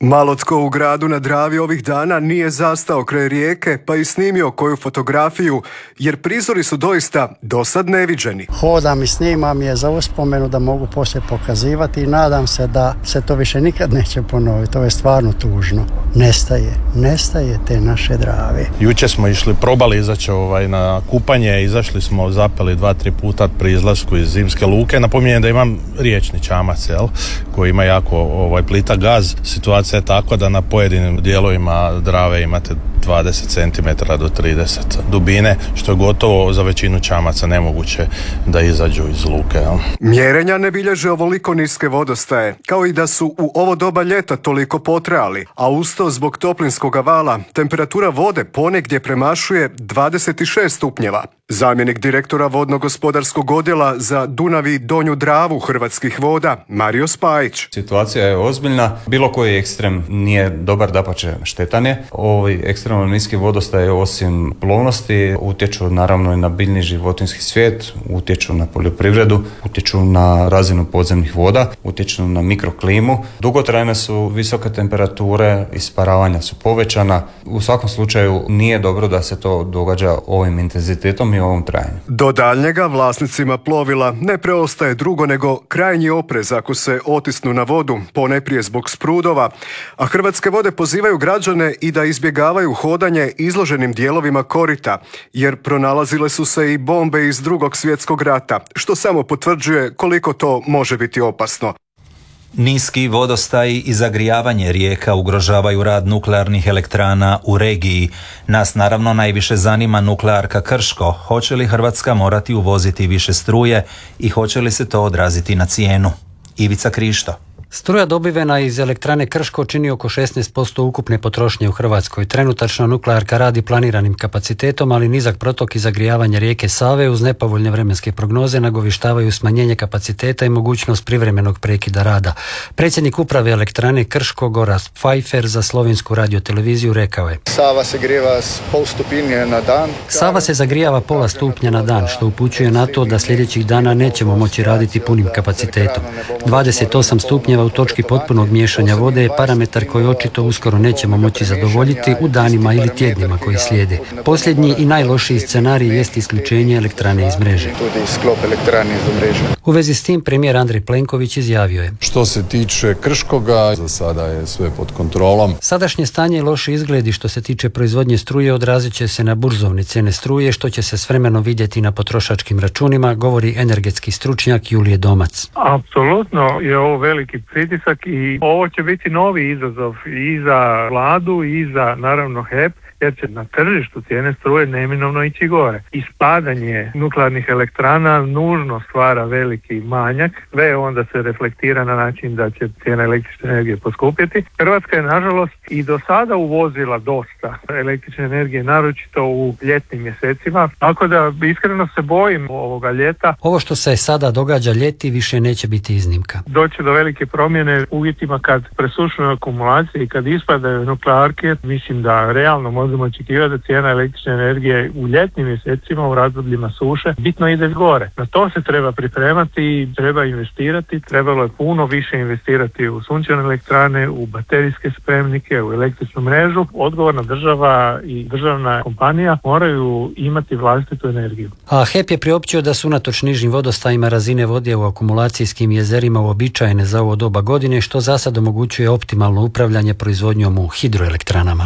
Malo tko u gradu na Dravi ovih dana nije zastao kraj rijeke pa i snimio koju fotografiju, jer prizori su doista dosad neviđeni. Hodam i snimam je za uspomenu da mogu poslije pokazivati i nadam se da se to više nikad neće ponoviti. To je stvarno tužno. Nestaje te naše Drave. Jučer smo probali izaći na kupanje, izašli smo, zapeli 2-3 puta pri izlasku iz Zimske luke. Napominjem da imam riječni čamac, koji ima jako plita gaz. Situacija je tako da na pojedinim dijelovima Drave imate 20 cm do 30 dubine, što je gotovo za većinu čamaca nemoguće da izađu iz luke. Mjerenja ne bilježe ovoliko niske vodostaje, kao i da su u ovo doba ljeta toliko potrajali, a usto zbog toplinskog vala temperatura vode ponegdje premašuje 26 stupnjeva. Zamjenik direktora vodno-gospodarskog odjela za Dunav i Donju Dravu Hrvatskih voda, Mario Spajić. Situacija je ozbiljna. Bilo koji ekstrem nije dobar, dapače štetan je. Ovi ekstremno niski vodostaje osim plovnosti utječu naravno i na biljni životinjski svijet, utječu na poljoprivredu, utječu na razinu podzemnih voda, utječu na mikroklimu. Dugotrajne su visoke temperature, isparavanja su povećana. U svakom slučaju nije dobro da se to događa ovim intenzitetom i ovom trajanju. Do daljnjega vlasnicima plovila ne preostaje drugo nego krajnji oprez ako se otisnu na vodu, ponajprije zbog sprudova, a Hrvatske vode pozivaju građane i da izbjegavaju hodanje izloženim dijelovima korita, jer pronalazile su se i bombe iz Drugog svjetskog rata, što samo potvrđuje koliko to može biti opasno. Niski vodostaji i zagrijavanje rijeka ugrožavaju rad nuklearnih elektrana u regiji. Nas naravno najviše zanima nuklearka Krško. Hoće li Hrvatska morati uvoziti više struje i hoće li se to odraziti na cijenu? Ivica Krišto. Struja dobivena iz elektrane Krško čini oko 16% ukupne potrošnje u Hrvatskoj. Trenutačno nuklearka radi planiranim kapacitetom, ali nizak protok i zagrijavanje rijeke Save uz nepovoljne vremenske prognoze nagovištavaju smanjenje kapaciteta i mogućnost privremenog prekida rada. Predsjednik uprave elektrane Krško Gorazd Pfeiffer za Slovensku radioteleviziju rekao je: Sava se grijeva s pol stupinje na dan. Sava se zagrijava pola stupnja na dan, što upućuje na to da sljedećih dana nećemo moći raditi punim kapacitetom. 28 stupnjeva u točki potpunog miješanja vode je parametar koji očito uskoro nećemo moći zadovoljiti u danima ili tjednima koji slijede. Posljednji i najlošiji scenarij jest isključenje elektrane iz mreže. U vezi s tim premijer Andrej Plenković izjavio je: Što se tiče Krškoga, za sada je sve pod kontrolom. Sadašnje stanje i loši izgledi što se tiče proizvodnje struje odrazit će se na burzovne cijene struje, što će se s vremenom vidjeti na potrošačkim računima, govori energetski stručnjak Julije Domac. Apsolutno je ovo veliki pritisak i ovo će biti novi izazov i za vladu i za naravno HEP, jer će na tržištu cijene struje neminovno ići gore. Ispadanje nuklearnih elektrana nužno stvara veliki manjak, sve onda se reflektira na način da će cijena električne energije poskupjeti. Hrvatska je nažalost i do sada uvozila dosta električne energije, naročito u ljetnim mjesecima, tako da iskreno se bojim ovoga ljeta. Ovo što se sada događa ljeti više neće biti iznimka. Doći do velike promjene uvjetima kad presušuju akumulacije i kad ispadaju nuklearke, mislim da realno možemo očekivati da cijena električne energije u ljetnim mjesecima u razdobljima suše bitno ide gore. Na to se treba pripremati, treba investirati, trebalo je puno više investirati u sunčane elektrane, u baterijske spremnike, u električnu mrežu. Odgovorna država i državna kompanija moraju imati vlastitu energiju. A HEP je priopćio da su unatoč nižim vodostajima razine vode u akumulacijskim jezerima uobičajene za ovo doba godine, što za sad omogućuje optimalno upravljanje proizvodnjom u hidroelektranama.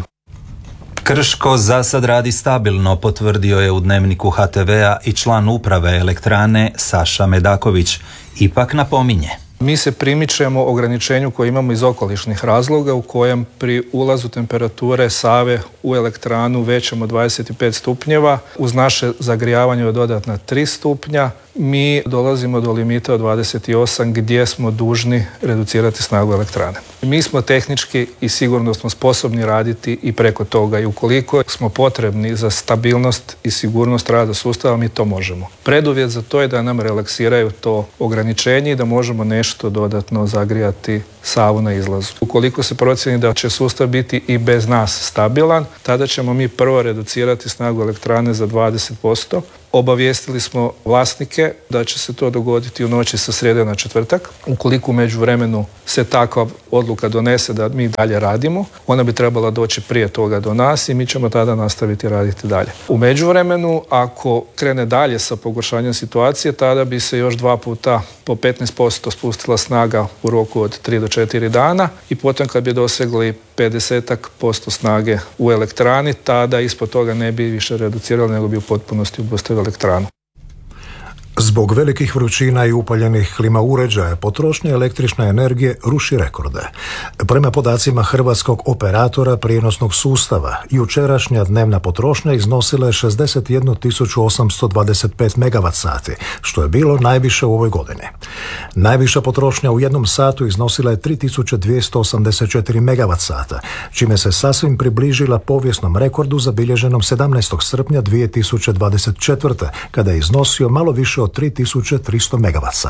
Krško za sad radi stabilno, potvrdio je u Dnevniku HTV-a i član uprave elektrane Saša Medaković. Ipak napominje: Mi se primičemo ograničenju koje imamo iz okolišnih razloga u kojem pri ulazu temperature Save u elektranu većom od 25 stupnjeva uz naše zagrijavanje od dodatna 3 stupnja mi dolazimo do limita od 28 gdje smo dužni reducirati snagu elektrane. Mi smo tehnički i sigurno smo sposobni raditi i preko toga i ukoliko smo potrebni za stabilnost i sigurnost rada sustava, mi to možemo. Preduvjet za to je da nam relaksiraju to ograničenje i da možemo nešto dodatno zagrijati Savu na izlazu. Ukoliko se procijeni da će sustav biti i bez nas stabilan, tada ćemo mi prvo reducirati snagu elektrane za 20%, Obavijestili smo vlasnike da će se to dogoditi u noći sa srijede na četvrtak. Ukoliko u međuvremenu se takva odluka donese da mi dalje radimo, ona bi trebala doći prije toga do nas i mi ćemo tada nastaviti raditi dalje. U međuvremenu, ako krene dalje sa pogoršanjem situacije, tada bi se još 2 puta po 15% spustila snaga u roku od 3 do 4 dana i potom kad bi dosegli 50% snage u elektrani, tada ispod toga ne bi više reducirali, nego bi u potpunosti obustavili elektranu. Zbog velikih vrućina i upaljenih klima uređaja, potrošnja električne energije ruši rekorde. Prema podacima hrvatskog operatora prijenosnog sustava, jučerašnja dnevna potrošnja iznosila je 61.825 MWh, što je bilo najviše u ovoj godini. Najviša potrošnja u jednom satu iznosila je 3.284 MWh, čime se sasvim približila povijesnom rekordu zabilježenom 17. srpnja 2024. kada je iznosio malo više od 3300 MWh.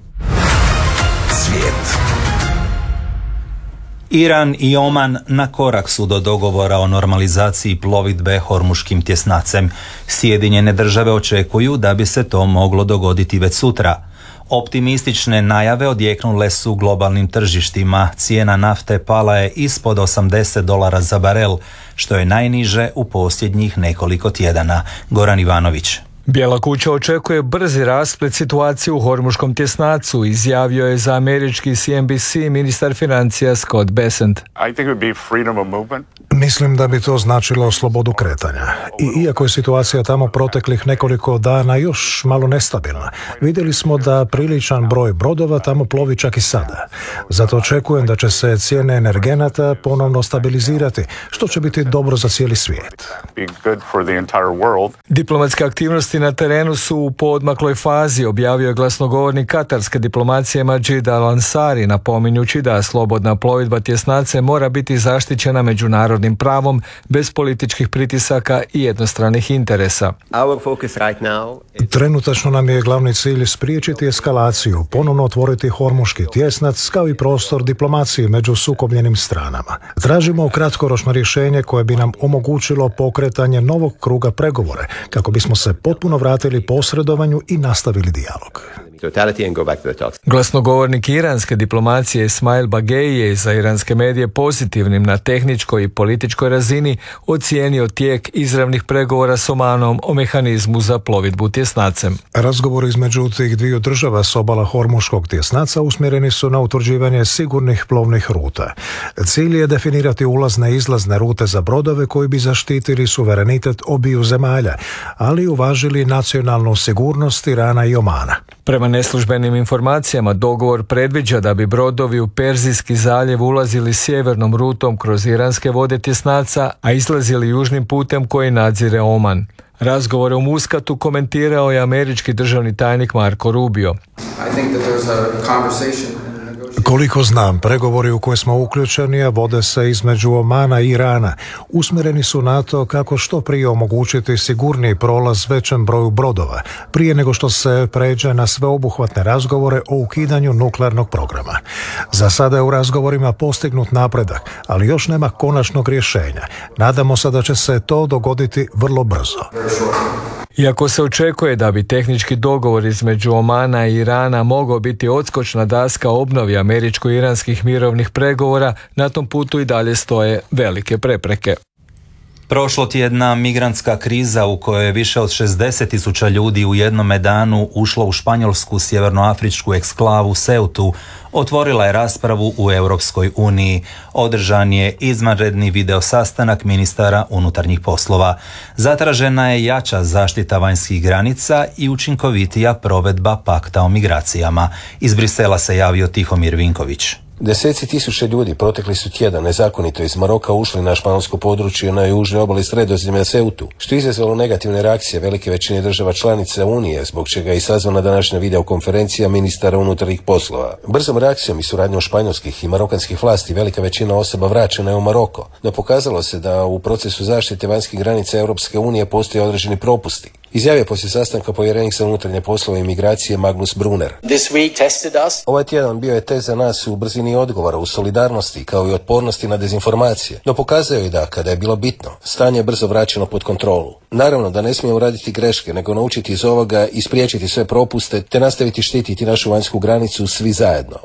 Svijet. Iran i Oman na korak su do dogovora o normalizaciji plovidbe Hormuškim tjesnacem. Sjedinjene države očekuju da bi se to moglo dogoditi već sutra. Optimistične najave odjeknule su globalnim tržištima. Cijena nafte pala je ispod $80 za barel, što je najniže u posljednjih nekoliko tjedana. Goran Ivanović. Bijela kuća očekuje brzi rasplet situacije u Hormuškom tjesnacu, izjavio je za američki CNBC ministar financija Scott Bessent. Mislim da bi to značilo slobodu kretanja. I iako je situacija tamo proteklih nekoliko dana još malo nestabilna, vidjeli smo da priličan broj brodova tamo plovi čak i sada. Zato očekujem da će se cijene energenata ponovno stabilizirati, što će biti dobro za cijeli svijet. Diplomatske aktivnosti na terenu su u poodmakloj fazi, objavio je glasnogovornik katarske diplomacije Majid Al-Ansari, napominjući da slobodna plovidba tjesnace mora biti zaštićena međunarodnim pravom bez političkih pritisaka i jednostranih interesa. Trenutačno nam je glavni cilj spriječiti eskalaciju, ponovno otvoriti Hormuški tjesnac kao i prostor diplomacije među sukobljenim stranama. Tražimo kratkoročno rješenje koje bi nam omogućilo pokretanje novog kruga pregovora kako bismo se potpuno vratili posredovanju i nastavili dijalog. Glasnogovornik iranske diplomacije Ismail Bagei je za iranske medije pozitivnim na tehničkoj i političkoj razini ocijenio tijek izravnih pregovora s Omanom o mehanizmu za plovidbu tjesnacem. Razgovori između tih dviju država s obala Hormuškog tjesnaca usmjereni su na utvrđivanje sigurnih plovnih ruta. Cilj je definirati ulazne i izlazne rute za brodove koji bi zaštitili suverenitet obiju zemalja, ali uvažili nacionalnu sigurnost Irana i Omana. Prema neslužbenim informacijama, dogovor predviđa da bi brodovi u Perzijski zaljev ulazili sjevernom rutom kroz iranske vode tjesnaca, a izlazili južnim putem koji nadzire Oman. Razgovore u Muskatu komentirao je američki državni tajnik Marco Rubio. Koliko znam, pregovori u koje smo uključeni vode se između Omana i Irana. Usmjereni su na to kako što prije omogućiti sigurniji prolaz većem broju brodova, prije nego što se pređe na sveobuhvatne razgovore o ukidanju nuklearnog programa. Za sada je u razgovorima postignut napredak, ali još nema konačnog rješenja. Nadamo se da će se to dogoditi vrlo brzo. Iako se očekuje da bi tehnički dogovor između Omana i Irana mogao biti odskočna daska obnovi američko-iranskih mirovnih pregovora, na tom putu i dalje stoje velike prepreke. Prošlotjedna migrantska kriza u kojoj je više od 60.000 ljudi u jednome danu ušlo u španjolsku sjevernoafričku eksklavu Ceutu otvorila je raspravu u Europskoj uniji. Održan je izvanredni video sastanak ministara unutarnjih poslova. Zatražena je jača zaštita vanjskih granica i učinkovitija provedba pakta o migracijama. Iz Brisela se javio Tihomir Vinković. Deseci tisuća ljudi protekli su tjedan nezakonito iz Maroka ušli na španjolsko područje na južnoj obali Sredozemlja Ceutu, što je izazvalo negativne reakcije velike većine država članica Unije, zbog čega je i sazvana današnja videokonferencija ministara unutarnjih poslova. Brzom reakcijom i suradnjom španjolskih i marokanskih vlasti velika većina osoba vraćena je u Maroko, no pokazalo se da u procesu zaštite vanjskih granica Europske unije postoje određeni propusti. Izjavio poslije sastanka povjerenik za unutarnje poslove i migracije Magnus Brunner. Ovaj tjedan bio je test za nas u brzini odgovora, u solidarnosti kao i otpornosti na dezinformacije, no pokazao je da, kada je bilo bitno, stanje je brzo vraćeno pod kontrolu. Naravno da ne smijemo raditi greške, nego naučiti iz ovoga i spriječiti sve propuste, te nastaviti štititi našu vanjsku granicu svi zajedno.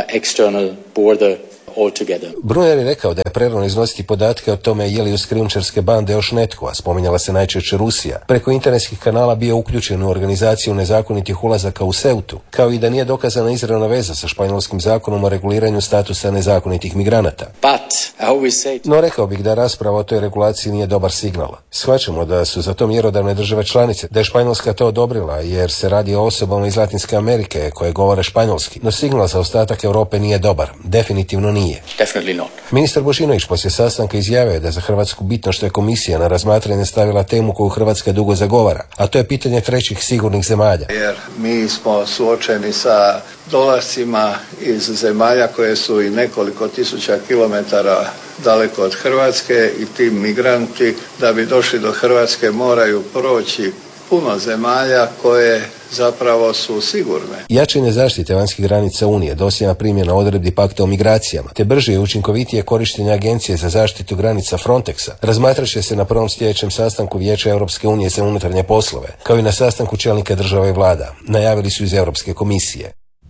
Brunner je rekao da je prerano iznositi podatke o tome je li uz krijumčarske bande još netko, a spominjala se najčešće Rusija, preko internetskih kanala bio uključen u organizaciju nezakonitih ulazaka u Ceutu, kao i da nije dokazana izravna veza sa španjolskim zakonom o reguliranju statusa nezakonitih migranata. No rekao bih da rasprava o toj regulaciji nije dobar signal. Shvaćamo da su za to mjerodavne države članice, da je Španjolska to odobrila jer se radi o osobama iz Latinske Amerike koje govore španjolski, no signal za ostatak Europe nije dobar, definitivno nije. Ministar Božinović poslije sastanka izjavio da je za Hrvatsku bitno što je komisija na razmatranje stavila temu koju Hrvatska dugo zagovara, a to je pitanje trećih sigurnih zemalja. Jer mi smo suočeni sa dolascima iz zemalja koje su i nekoliko tisuća kilometara daleko od Hrvatske i ti migranti da bi došli do Hrvatske moraju proći puno zemalja koje zapravo su sigurne. Jačanje zaštite vanjskih granica Unije, dosljedna primjena odredbi pakta o migracijama, te brže i učinkovitije korištenje Agencije za zaštitu granica Frontexa razmatrat će se na prvom sljedećem sastanku Vijeća Europske unije za unutarnje poslove, kao i na sastanku čelnika država i vlada, najavili su iz Europske komisije.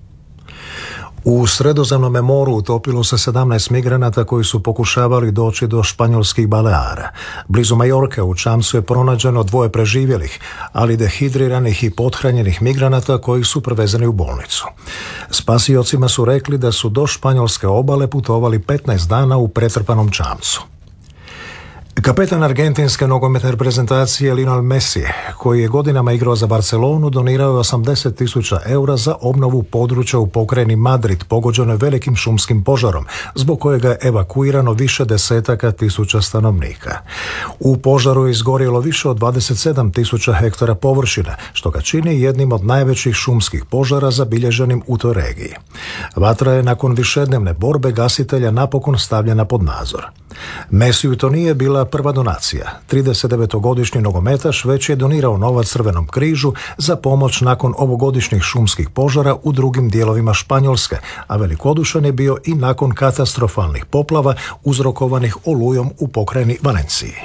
U Sredozemnome moru utopilo se 17 migranata koji su pokušavali doći do španjolskih Baleara. Blizu Majorke u čamcu je pronađeno 2 preživjelih, ali dehidriranih i pothranjenih migranata koji su prevezeni u bolnicu. Spasiocima su rekli da su do španjolske obale putovali 15 dana u pretrpanom čamcu. Kapetan argentinske nogometne reprezentacije Lionel Messi, koji je godinama igrao za Barcelonu, donirao je 80.000 eura za obnovu područja u pokrajini Madrid pogođeno velikim šumskim požarom, zbog kojega je evakuirano više desetaka tisuća stanovnika. U požaru je izgorjelo više od 27.000 hektara površine, što ga čini jednim od najvećih šumskih požara zabilježenim u toj regiji. Vatra je nakon višednevne borbe gasitelja napokon stavljena pod nadzor. Messiju to nije bila prva donacija. 39-godišnji nogometaš već je donirao novac Crvenom križu za pomoć nakon ovogodišnjih šumskih požara u drugim dijelovima Španjolske, a velikodušan je bio i nakon katastrofalnih poplava uzrokovanih olujom u pokrajini Valenciji.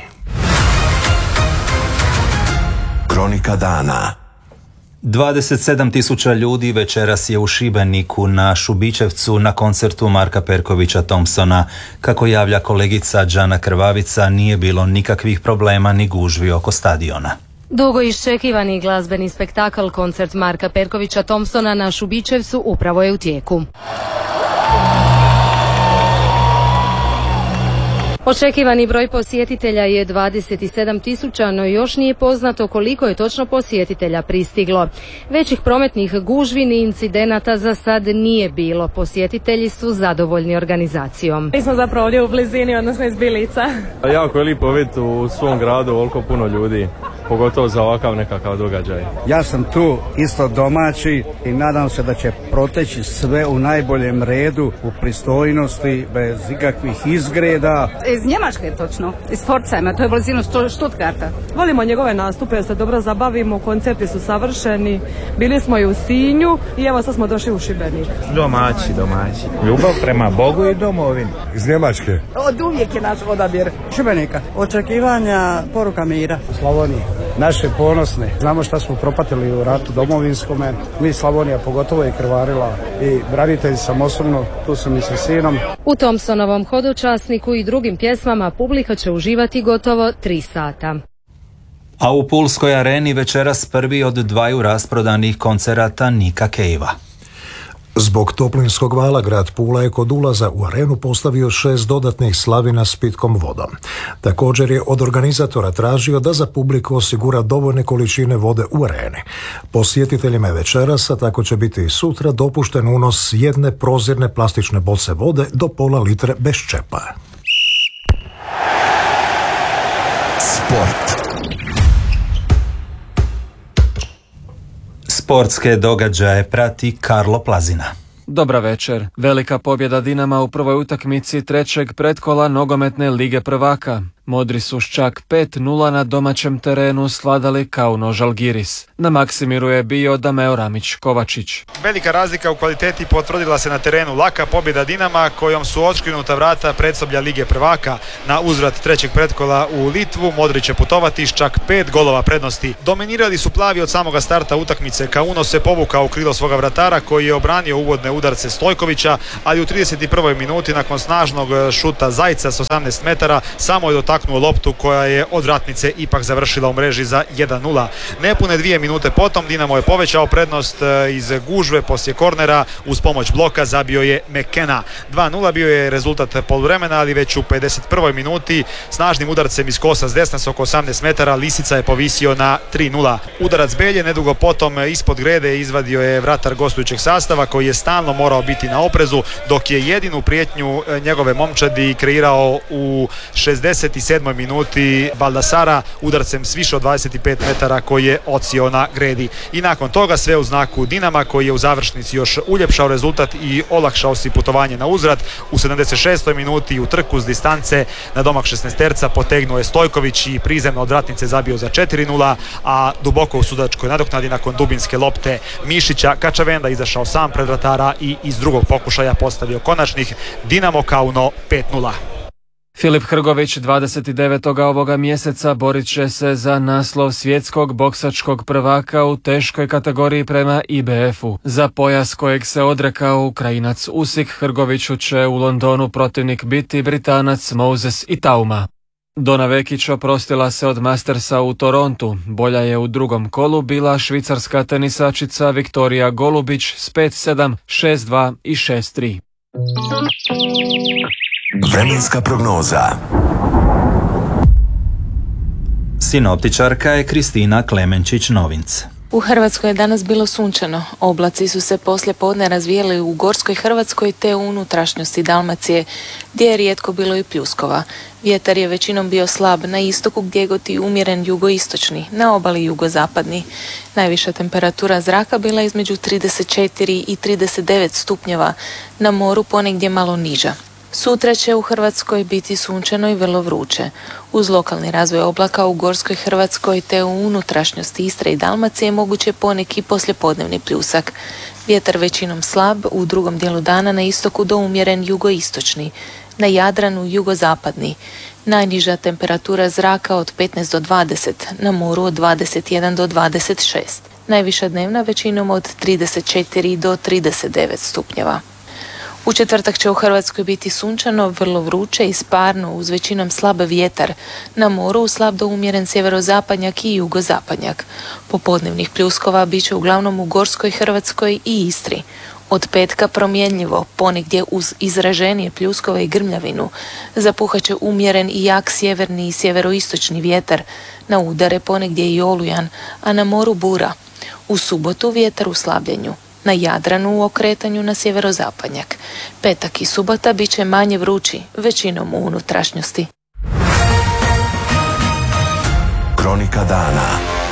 Kronika dana. 27.000 ljudi večeras je u Šibeniku na Šubićevcu na koncertu Marka Perkovića Thompsona. Kako javlja kolegica Đana Krvavica, nije bilo nikakvih problema ni gužvi oko stadiona. Dugo iščekivani glazbeni spektakl koncert Marka Perkovića Thompsona na Šubićevcu upravo je u tijeku. Očekivani broj posjetitelja je 27.000, no još nije poznato koliko je točno posjetitelja pristiglo. Većih prometnih gužvi ni incidenata za sad nije bilo. Posjetitelji su zadovoljni organizacijom. Mi smo zapravo ovdje u blizini, odnosno iz Bilica. Jako je lijepo vidjeti u svom gradu ovoliko puno ljudi, pogotovo za ovakav nekakav događaj. Ja sam tu isto domaći i nadam se da će proteći sve u najboljem redu, u pristojnosti, bez ikakvih izgreda. Iz Njemačke točno, iz Pforzheima, to je blizinu Stuttgarta. Volimo njegove nastupe, se dobro zabavimo, koncerti su savršeni, bili smo i u Sinju i evo sad smo došli u Šibenik. Domaći. Ljubav prema Bogu i domovini. Iz Njemačke. Od uvijek je naš odabir. Šibenika. Očekivanja, poruka mira. Slavonije. Naše ponosne. Znamo šta smo propatili u ratu domovinskome. Mi Slavonija pogotovo je krvarila i branitelji sam osobno, tu sam i sa sinom. U Thompsonovom hodočasniku i drugim pjesmama publika će uživati gotovo 3 sata. A u Pulskoj areni večeras prvi od 2 rasprodanih koncerata Nika Cavea. Zbog toplinskog vala grad Pula je kod ulaza u arenu postavio 6 dodatnih slavina s pitkom vodom. Također je od organizatora tražio da za publiku osigura dovoljne količine vode u areni. Posjetiteljima je večeras, a tako će biti i sutra, dopušten unos jedne prozirne plastične boce vode do pola litre bez čepa. Sport. Sportske događaje prati Karlo Plazina. Dobra večer. Velika pobjeda Dinama u prvoj utakmici trećeg pretkola nogometne Lige prvaka. Modri su s čak 5-0 na domaćem terenu svladali Kauno Žalgiris. Na Maksimiru je bio Dameo Ramić-Kovačić. Velika razlika u kvaliteti potvrdila se na terenu. Laka pobjeda Dinama kojom su odškrinuta vrata predsoblja Lige prvaka. Na uzvrat trećeg pretkola u Litvu Modrić će putovati s čak 5 golova prednosti. Dominirali su plavi od samoga starta utakmice. Kauno se povukao u krilo svoga vratara koji je obranio uvodne udarce Stojkovića, ali u 31. minuti nakon snažnog šuta Zajca s 18 metara samo je dotaknuo loptu koja je od vratnice ipak završila u mreži za 1-0. Nepune 2 minute potom Dinamo je povećao prednost iz gužve poslije kornera, uz pomoć bloka zabio je McKenna. 2-0 bio je rezultat poluvremena, ali već u 51. minuti snažnim udarcem iz kosa s desna s oko 18 metara Lisica je povisio na 3-0. Udarac Belje nedugo potom ispod grede izvadio je vratar gostujućeg sastava koji je stalno morao biti na oprezu, dok je jedinu prijetnju njegove momčadi kreirao u 67. minuti Baldasara udarcem s više od 25 metara koji je odsio na gredi. I nakon toga sve u znaku Dinama koji je u završnici još uljepšao rezultat i olakšao si putovanje na uzvrat. U 76. minuti u trku s distance na domak 16-terca potegnuo je Stojković i prizemno od vratnice zabio za 4-0, a duboko u sudačkoj nadoknadi nakon dubinske lopte Mišića Kačavenda izašao sam pred vratara i iz drugog pokušaja postavio konačnih. Dinamo Kauno 5-0. Filip Hrgović 29. ovoga mjeseca borit će se za naslov svjetskog boksačkog prvaka u teškoj kategoriji prema IBF-u. Za pojas kojeg se odrekao Ukrajinac Usik, Hrgoviću će u Londonu protivnik biti Britanac Moses Itauma. Dona Vekić oprostila se od Mastersa u Torontu. Bolja je u drugom kolu bila švicarska tenisačica Viktorija Golubić s 5-7, 6-2 i 6-3. Vremenska prognoza. Sinoptičarka je Kristina Klemenčić-Novinc. U Hrvatskoj je danas bilo sunčano. Oblaci su se poslije podne razvijeli u gorskoj Hrvatskoj te u unutrašnjosti Dalmacije, gdje je rijetko bilo i pljuskova. Vjetar je većinom bio slab na istoku gdje je goti umjeren jugoistočni, na obali jugozapadni. Najviša temperatura zraka bila između 34 i 39 stupnjeva, na moru ponegdje malo niža. Sutra će u Hrvatskoj biti sunčano i vrlo vruće. Uz lokalni razvoj oblaka u gorskoj Hrvatskoj te u unutrašnjosti Istre i Dalmacije moguće poneki poslijepodnevni pljusak. Vjetar većinom slab, u drugom dijelu dana na istoku do umjeren jugoistočni, na Jadranu jugozapadni. Najniža temperatura zraka od 15 do 20, na moru od 21 do 26. Najviša dnevna većinom od 34 do 39 stupnjeva. U četvrtak će u Hrvatskoj biti sunčano, vrlo vruće i sparno uz većinom slab vjetar. Na moru slab do umjeren sjeverozapadnjak i jugozapadnjak. Popodnevnih pljuskova bit će uglavnom u gorskoj Hrvatskoj i Istri. Od petka promjenljivo, ponegdje uz izraženije pljuskove i grmljavinu. Zapuhat će umjeren i jak sjeverni i sjeveroistočni vjetar. Na udare ponegdje i olujan, a na moru bura. U subotu vjetar u slabljenju. Na Jadranu u okretanju na sjeverozapadnjak. Petak i subota bit će manje vrući, većinom u unutrašnjosti. Kronika dana.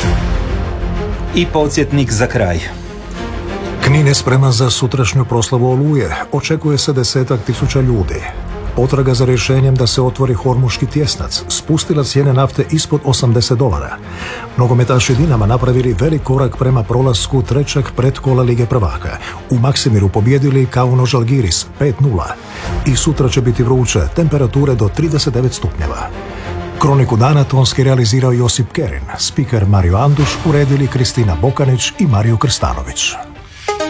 I podsjetnik za kraj. Knin je spreman za sutrašnju proslavu Oluje. Očekuje se 10.000 ljudi. Potraga za rješenjem da se otvori Hormuški tjesnac spustila cijene nafte ispod $80. Nogometaši Dinama napravili velik korak prema prolasku trećeg pretkola Lige prvaka. U Maksimiru pobjedili Kauno Žalgiris 5-0. I sutra će biti vruće, temperature do 39 stupnjeva. Kroniku dana tonski realizirao Josip Kerin, spiker Mario Anduš, uredili Kristina Bokanić i Mario Krstanović.